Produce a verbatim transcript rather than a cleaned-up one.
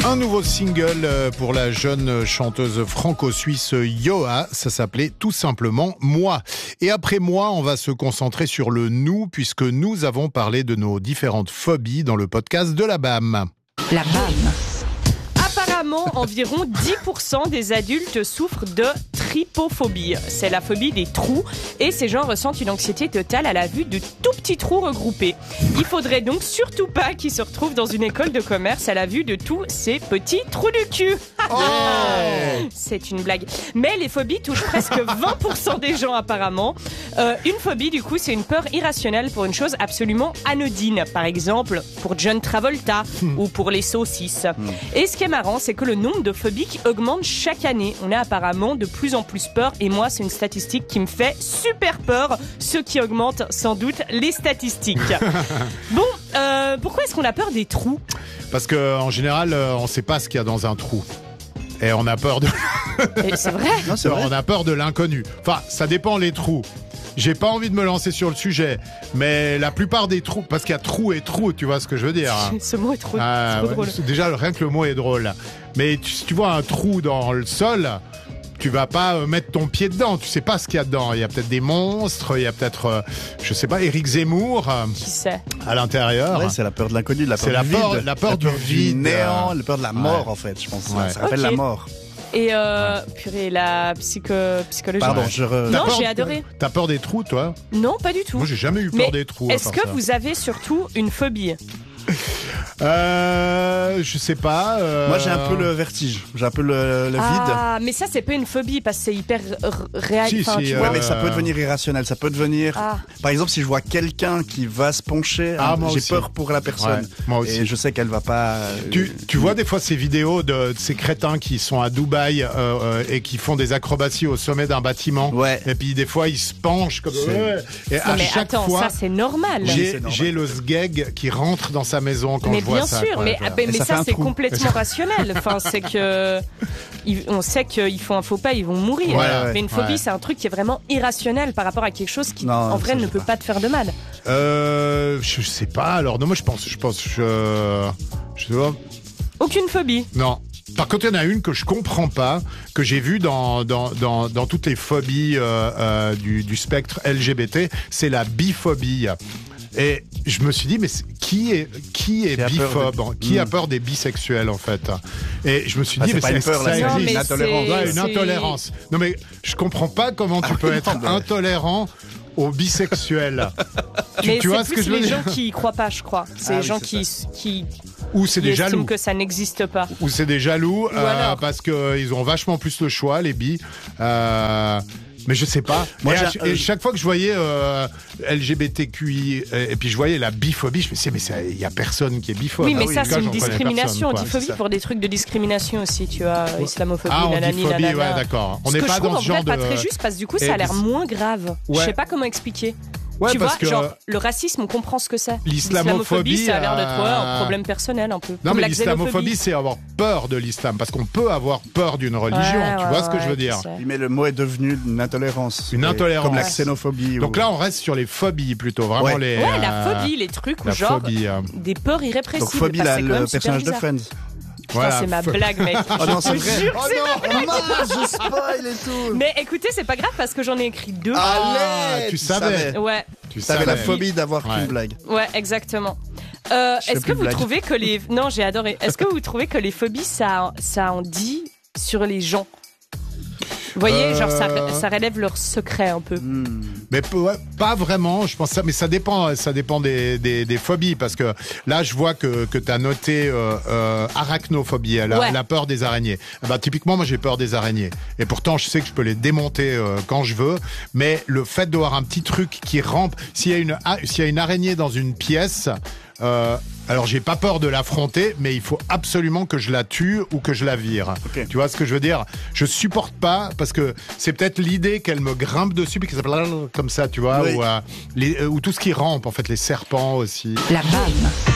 Un nouveau single pour la jeune chanteuse franco-suisse Yoa, ça s'appelait tout simplement Moi. Et après Moi, on va se concentrer sur le nous, puisque nous avons parlé de nos différentes phobies dans le podcast de la B A M. La B A M. Apparemment, environ dix pour cent des adultes souffrent de trypophobie. C'est la phobie des trous et ces gens ressentent une anxiété totale à la vue de tout petits trous regroupés. Il faudrait donc surtout pas qu'ils se retrouvent dans une école de commerce à la vue de tous ces petits trous du cul. Oh C'est une blague. Mais les phobies touchent presque vingt pour cent des gens apparemment. Euh, une phobie, du coup, c'est une peur irrationnelle pour une chose absolument anodine. Par exemple, pour John Travolta hmm. ou pour les saucisses. Hmm. Et ce qui est marrant, c'est que le nombre de phobiques augmente chaque année. On a apparemment de plus en plus peur. Et moi, c'est une statistique qui me fait super peur. Ce qui augmente sans doute les statistiques. Bon, euh, pourquoi est-ce qu'on a peur des trous ? Parce qu'en général, on ne sait pas ce qu'il y a dans un trou. Et on a peur de... Et c'est vrai. Non, c'est vrai. On a peur de l'inconnu. Enfin, ça dépend les trous. J'ai pas envie de me lancer sur le sujet, mais la plupart des trous, parce qu'il y a trou et trou, tu vois ce que je veux dire. Ce mot est trop, ah, trop ouais, drôle. Déjà, rien que le mot est drôle. Mais tu, si tu vois un trou dans le sol, tu vas pas euh, mettre ton pied dedans. Tu sais pas ce qu'il y a dedans. Il y a peut-être des monstres, il y a peut-être, euh, je sais pas, Éric Zemmour euh, Qui sait à l'intérieur. Ouais, c'est la peur de l'inconnu, de la peur c'est du la vide, peur, la peur la du peur vide, du néant, euh... la peur de la mort ouais. en fait, je pense. Ouais. Ça s'appelle okay. la mort. Et euh, purée, la psycho, psychologie. Pardon, je re... Non, peur, j'ai adoré. T'as peur des trous, toi ? Non, pas du tout. Moi, j'ai jamais eu peur Mais des trous. Est-ce que ça. vous avez surtout une phobie ? Euh, je sais pas. Euh... Moi, j'ai un peu le vertige. J'ai un peu le, le ah, vide. Ah, mais ça, c'est pas une phobie parce que c'est hyper r- réel. Si, enfin, si, tu euh, vois. Ouais, mais ça peut devenir irrationnel. Ça peut devenir. Ah. Par exemple, si je vois quelqu'un qui va se pencher, Ah, hein, moi j'ai aussi. peur pour la personne. Ouais, moi aussi. Et je sais qu'elle va pas. euh, Tu, tu vois des fois ces vidéos de, de ces crétins qui sont à Dubaï euh, euh, et qui font des acrobaties au sommet d'un bâtiment. Ouais. Et puis des fois ils se penchent comme C'est- ouais. Et Non, à mais chaque attends, fois, ça c'est normal. j'ai, c'est normal. j'ai le sgeg qui rentre dans sa maison quand Mais je vois bien ça. sûr, quoi, mais, tu vois. ah, ben, Et mais ça ça, fait un c'est trou. complètement rationnel. Enfin, c'est que ils- on sait qu'ils font un faux pas, ils vont mourir. Voilà, mais une phobie, ouais. c'est un truc qui est vraiment irrationnel par rapport à quelque chose qui, Non, en ça, vrai, je ne sais peut pas. pas te faire de mal. Euh, je sais pas. Alors non, moi je pense, je pense, je, je sais pas. Aucune phobie. Non. Par contre, il y en a une que je comprends pas, que j'ai vue dans, dans, dans, dans toutes les phobies euh, euh, du, du spectre L G B T, c'est la biphobie. Et je me suis dit, mais c'est- qui est, qui est Qui a peur biphobe de- Qui a Mm. peur des bisexuels, en fait? Et je me suis Ah, dit, c'est mais pas une peur, ça là, c'est Non, existe. mais une intolérance. Ouais, c'est- une c'est- intolérance. Non, mais je comprends pas comment tu Ah peux oui, être non, mais- intolérant aux bisexuels. tu, mais tu vois c'est ce plus que je veux les dire gens qui y croient pas, je crois. C'est Ah les oui, gens c'est qui, qui, Ou c'est qui des estiment jaloux. que ça n'existe pas. Ou c'est des jaloux Ou euh, alors. parce qu'ils ont vachement plus le choix, les bi. Euh, mais je sais pas. Moi, et, à- j'ai- et euh, chaque fois que je voyais euh, L G B T Q I et, et puis je voyais la biphobie, je me disais mais ça- il y a personne qui est biphobe. Oui, mais Ah ça, en tout c'est cas, une j'en connais discrimination. personne, On dit quoi. phobie pour des trucs de discrimination aussi, tu vois. Islamophobie, Ah, on dit nanani, phobie, nanana. ouais, d'accord. On Ce n'est que pas je trouve dans en ce vrai genre pas de. très juste parce que du coup, Et- ça a l'air moins grave. Je Ouais. sais pas comment expliquer. Ouais, tu vois, parce que genre, le racisme, on comprend ce que c'est. l'islamophobie, ça a l'air d'être ouais, un euh, problème personnel un peu. Non, Comme mais la l'islamophobie, xénophobie. c'est avoir peur de l'islam, parce qu'on peut avoir peur d'une religion. Ouais, tu ouais, vois ce que ouais, je veux tu dire? sais. Oui, mais le mot est devenu une intolérance. Une Et intolérance. Comme la xénophobie. Donc ou- là, on reste sur les phobies plutôt, vraiment Ouais. les. Ouais, la euh, phobie, les trucs où La genre phobie. euh, des peurs irrépressibles. Donc phobie, parce là, que c'est quand même le super personnage de bizarre. Friends. Putain, voilà. c'est ma Pho- blague, mec. Oh non, c'est Je te vrai. jure, Oh c'est ma non, mince, je spoil et tout. Mais écoutez, c'est pas grave parce que j'en ai écrit deux. Ah, Allez, tu savais. Ouais, Tu T'avais la savais. phobie d'avoir Ouais. qu'une blague. ouais, exactement. Euh, Je fais est-ce que plus de vous blagues. trouvez que les... Non, j'ai adoré. Est-ce que vous trouvez que les phobies, ça, ça en dit sur les gens ? Vous voyez, Euh, genre ça, ça relève leur secret un peu. Hmm. Mais p- ouais, pas vraiment, je pense ça, mais ça dépend, ça dépend des, des, des phobies, parce que là, je vois que, que tu as noté euh, euh, arachnophobie, la, Ouais. la peur des araignées. Bah, typiquement, moi, j'ai peur des araignées. Et pourtant, je sais que je peux les démonter euh, quand je veux, mais le fait d'avoir un petit truc qui rampe, s'il y a une, ah, s'il y a une araignée dans une pièce, euh, alors j'ai pas peur de l'affronter, mais il faut absolument que je la tue ou que je la vire. Ok. Tu vois ce que je veux dire? Je supporte pas, parce que c'est peut-être l'idée qu'elle me grimpe dessus puis qu'elle s'appelle comme ça, tu vois, Oui. ou, euh, les- euh, ou tout ce qui rampe, en fait, les serpents aussi. La B A M.